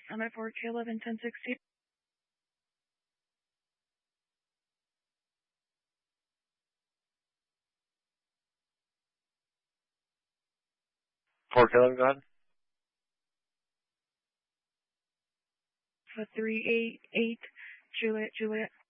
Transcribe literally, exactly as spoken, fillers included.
I'm at four K eleven ten sixty. four Kilo, go ahead. For three eight eight Juliet Juliet.